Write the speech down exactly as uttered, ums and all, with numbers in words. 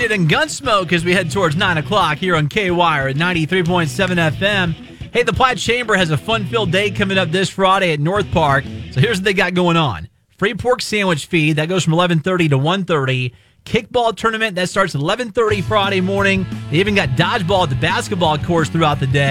It in Gunsmoke as we head towards nine o'clock here on K-Wire at ninety-three point seven F M. Hey, the Platte Chamber has a fun-filled day coming up this Friday at North Park. So here's what they got going on. Free pork sandwich feed, that goes from eleven thirty to one thirty. Kickball tournament, that starts at eleven thirty Friday morning. They even got dodgeball at the basketball course throughout the day.